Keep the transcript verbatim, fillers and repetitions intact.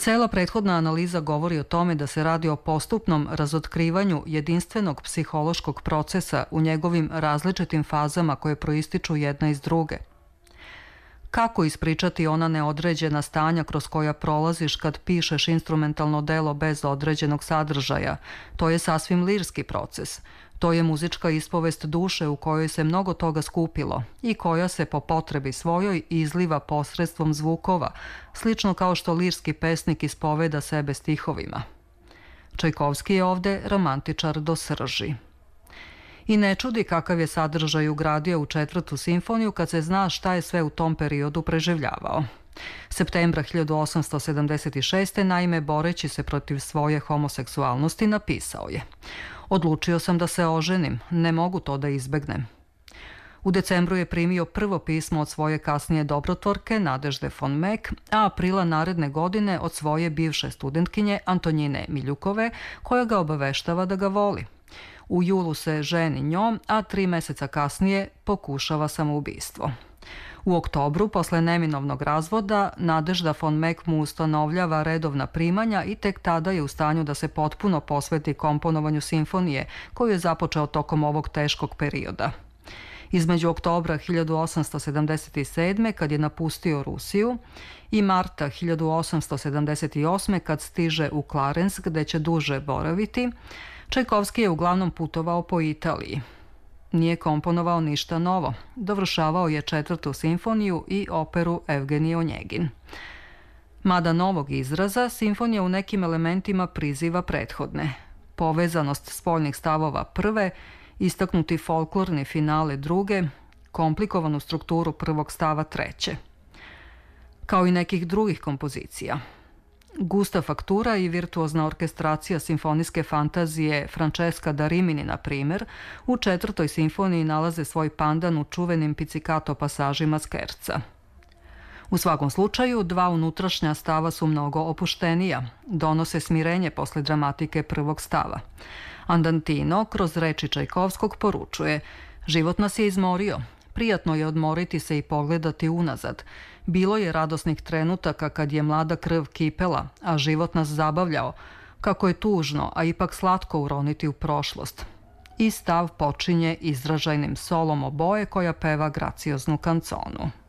Cela prethodna analiza govori o tome da se radi o postupnom razotkrivanju jedinstvenog psihološkog procesa u njegovim različitim fazama koje proističu jedna iz druge. Kako ispričati ona neodređena stanja kroz koja prolaziš kad pišeš instrumentalno delo bez određenog sadržaja? To je sasvim lirski proces. To je muzička ispovest duše u kojoj se mnogo toga skupilo i koja se po potrebi svojoj izliva posredstvom zvukova, slično kao što lirski pesnik ispoveda sebe stihovima. Čajkovski je ovde romantičar do srži. I ne čudi kakav je sadržaj ugradio u četvrtu simfoniju kad se zna šta je sve u tom periodu preživljavao. Septembra hiljadu osamsto sedamdeset šeste. naime, boreći se protiv svoje homoseksualnosti, napisao je: Odlučio sam da se oženim, ne mogu to da izbegnem. U decembru je primio prvo pismo od svoje kasnije dobrotvorke Nadežde von Meck, a aprila naredne godine od svoje bivše studentkinje Antonjine Miljukove, koja ga obaveštava da ga voli. U julu se ženi njom, a tri meseca kasnije pokušava samoubistvo. U oktobru, posle neminovnog razvoda, Nadežda von Meck mu ustanovljava redovna primanja i tek tada je u stanju da se potpuno posveti komponovanju simfonije, koju je započeo tokom ovog teškog perioda. Između oktobra hiljadu osamsto sedamdeset sedme. kad je napustio Rusiju i marta hiljadu osamsto sedamdeset osme. kad stiže u Clarens gde će duže boraviti, Čajkovski je uglavnom putovao po Italiji. Nije komponovao ništa novo. Dovršavao je četvrtu simfoniju i operu Evgenij Onjegin. Mada novog izraza, simfonija u nekim elementima priziva prethodne. Povezanost spoljnih stavova prve, istaknuti folklorni finale druge, komplikovanu strukturu prvog stava treće. Kao i nekih drugih kompozicija. Gusta faktura i virtuozna orkestracija simfonijske fantazije Francesca da Rimini, na primer, u četvrtoj simfoniji nalaze svoj pandan u čuvenim pizzicato pasažima Scherza. U svakom slučaju, dva unutrašnja stava su mnogo opuštenija, donose smirenje posle dramatike prvog stava. Andantino kroz reči Čajkovskog poručuje: život nas je izmorio, prijatno je odmoriti se i pogledati unazad. Bilo je radosnih trenutaka kad je mlada krv kipela, a život nas zabavljao. Kako je tužno, a ipak slatko uroniti u prošlost. I stav počinje izražajnim solom oboje koja peva gracioznu kanconu.